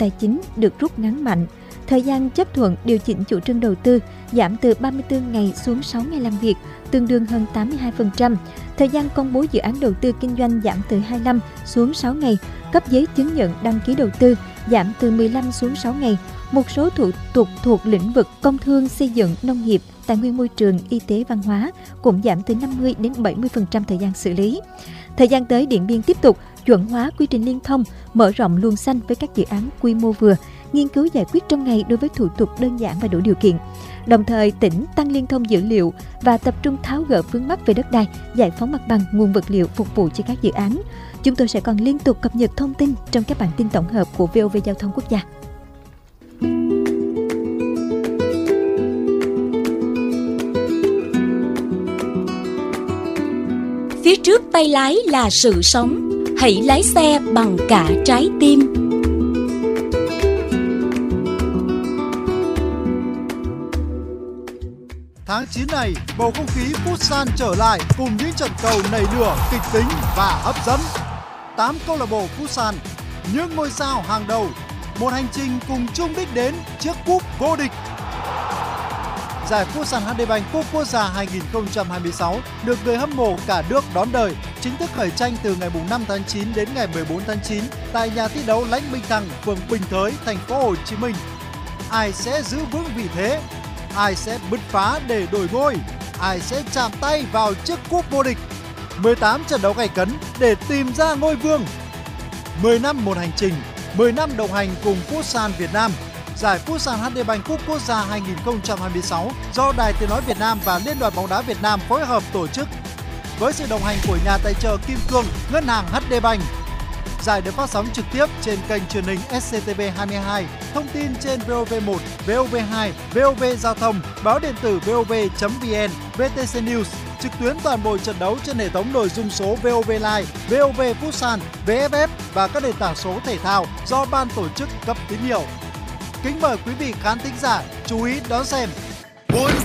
tài chính được rút ngắn mạnh. Thời gian chấp thuận điều chỉnh chủ trương đầu tư giảm từ 34 ngày xuống 6 ngày làm việc, tương đương hơn 82%. Thời gian công bố dự án đầu tư kinh doanh giảm từ 25 xuống 6 ngày. Cấp giấy chứng nhận đăng ký đầu tư giảm từ 15 xuống 6 ngày. Một số thủ tục thuộc lĩnh vực công thương, xây dựng, nông nghiệp, tài nguyên môi trường, y tế, văn hóa cũng giảm từ 50 đến 70% thời gian xử lý. Thời gian tới, Điện Biên tiếp tục chuẩn hóa quy trình liên thông, mở rộng luồng xanh với các dự án quy mô vừa, nghiên cứu giải quyết trong ngày đối với thủ tục đơn giản và đủ điều kiện. Đồng thời, tỉnh tăng liên thông dữ liệu và tập trung tháo gỡ vướng mắc về đất đai, giải phóng mặt bằng, nguồn vật liệu phục vụ cho các dự án. Chúng tôi sẽ còn liên tục cập nhật thông tin trong các bản tin tổng hợp của VOV Giao thông Quốc gia. Phía trước tay lái là sự sống, hãy lái xe bằng cả trái tim. Tháng 9 này, bầu không khí Futsal trở lại cùng những trận cầu nảy lửa, kịch tính và hấp dẫn. 8 câu lạc bộ Futsal, những ngôi sao hàng đầu, một hành trình cùng chung đích đến chiếc cúp vô địch. Giải Futsal HD Bank Cúp Quốc gia 2026 được người hâm mộ cả nước đón đợi, chính thức khởi tranh từ ngày 5 tháng 9 đến ngày 14 tháng 9 tại nhà thi đấu Lãnh Minh Thăng, phường Bình Thới, thành phố Hồ Chí Minh. Ai sẽ giữ vững vị thế? Ai sẽ bứt phá để đổi ngôi? Ai sẽ chạm tay vào chiếc cúp vô địch? 18 trận đấu gay cấn để tìm ra ngôi vương. 10 năm một hành trình, 10 năm đồng hành cùng Futsal Việt Nam. Giải Futsal HD Bank Cúp Quốc gia 2026 do Đài Tiếng nói Việt Nam và Liên đoàn bóng đá Việt Nam phối hợp tổ chức. Với sự đồng hành của nhà tài trợ Kim Cương, Ngân hàng HD Bank. Giải được phát sóng trực tiếp trên kênh truyền hình SCTV22, thông tin trên VOV1, VOV2, VOV Giao thông, báo điện tử VOV.vn, VTC News, trực tuyến toàn bộ trận đấu trên hệ thống nội dung số VOV Live, VOV Futsal, VFF và các nền tảng số thể thao do ban tổ chức cấp tín hiệu. Kính mời quý vị khán thính giả chú ý đón xem.